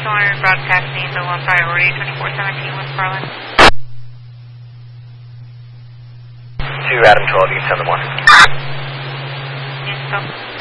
200 broadcasting the 1 priority 2417 West Garland. 2 Adam 12, you can send them one. Yes, so.